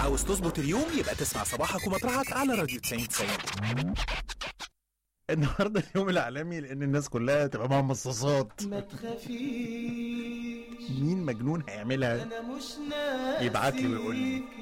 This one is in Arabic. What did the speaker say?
عاوز تظبط اليوم يبقى تسمع صباحك ومطرحك على راديو 90. النهارده اليوم العالمي لان الناس كلها تبقى معاها مصاصات. ما تخافيش مين مجنون هيعملها؟ انا مش ناسيك، يبعت لي ويقول لي